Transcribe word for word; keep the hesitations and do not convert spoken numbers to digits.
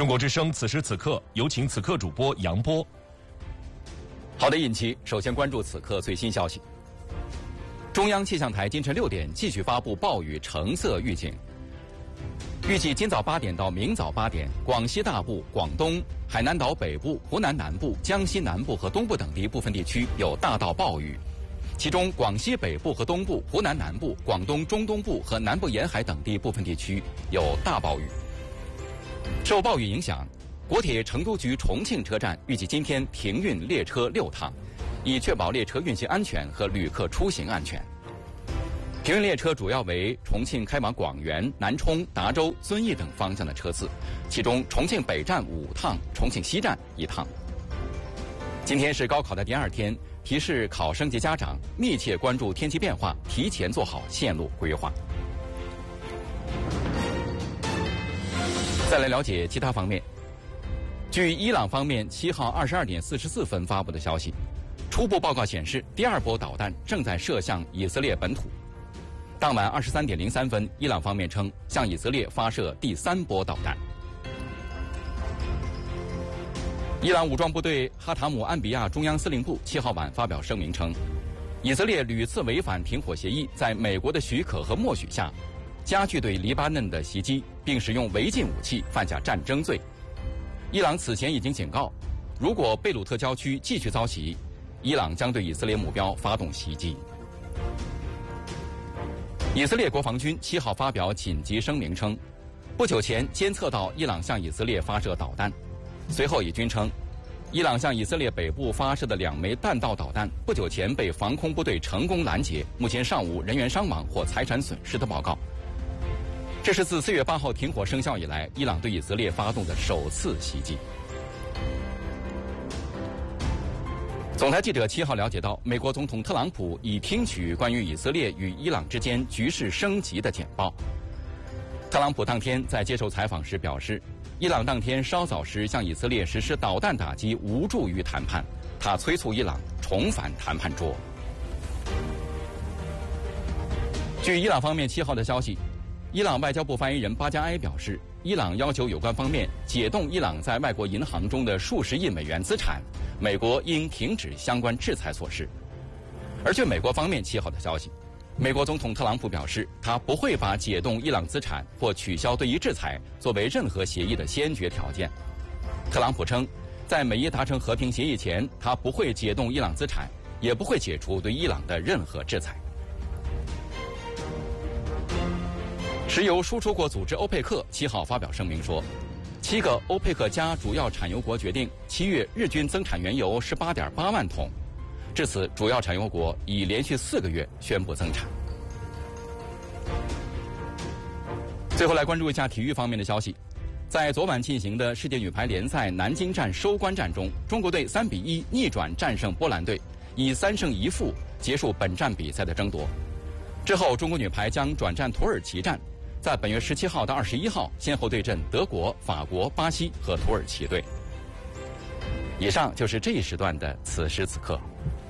中国之声此时此刻，有请此刻主播杨波。 好的，尹奇，首先关注此刻最新消息。中央气象台今晨六点继续发布暴雨橙色预警，预计今早八点到明早八点，广西大部、广东、海南岛北部、湖南南部、江西南部和东部等地部分地区有大到暴雨。其中，广西北部和东部、湖南南部、广东中东部和南部沿海等地部分地区有大暴雨。受暴雨影响，国铁成都局重庆车站预计今天停运列车六趟，以确保列车运行安全和旅客出行安全。停运列车主要为重庆开往广元、南充、达州、遵义等方向的车次，其中重庆北站五趟，重庆西站一趟。今天是高考的第二天，提示考生及家长密切关注天气变化，提前做好线路规划。再来了解其他方面。据伊朗方面七号二十二点四十四分发布的消息，初步报告显示，第二波导弹正在射向以色列本土。当晚二十三点零三分，伊朗方面称向以色列发射第三波导弹。伊朗武装部队哈塔姆安比亚中央司令部七号晚发表声明称，以色列屡次违反停火协议，在美国的许可和默许下，加剧对黎巴嫩的袭击，并使用违禁武器，犯下战争罪。伊朗此前已经警告，如果贝鲁特郊区继续遭袭，伊朗将对以色列目标发动袭击。以色列国防军七号发表紧急声明称，不久前监测到伊朗向以色列发射导弹。随后，以军称，伊朗向以色列北部发射的两枚弹道导弹不久前被防空部队成功拦截，目前尚无人员伤亡或财产损失的报告。这是自四月八号停火生效以来，伊朗对以色列发动的首次袭击。总台记者七号了解到，美国总统特朗普已听取关于以色列与伊朗之间局势升级的简报。特朗普当天在接受采访时表示，伊朗当天稍早时向以色列实施导弹打击无助于谈判，他催促伊朗重返谈判桌。据伊朗方面七号的消息，伊朗外交部发言人巴加埃表示，伊朗要求有关方面解冻伊朗在外国银行中的数十亿美元资产，美国应停止相关制裁措施。而据美国方面七号的消息，美国总统特朗普表示，他不会把解冻伊朗资产或取消对伊制裁作为任何协议的先决条件。特朗普称，在美伊达成和平协议前，他不会解冻伊朗资产，也不会解除对伊朗的任何制裁。石油输出国组织欧佩克七号发表声明说，七个欧佩克加主要产油国决定七月日均增产原油十八点八万桶。至此，主要产油国已连续四个月宣布增产。最后来关注一下体育方面的消息，在昨晚进行的世界女排联赛南京站收官战中，中国队三比一逆转战胜波兰队，以三胜一负结束本站比赛的争夺。之后，中国女排将转战土耳其站，在本月十七号到二十一号先后对阵德国、法国、巴西和土耳其队。以上就是这一时段的此时此刻。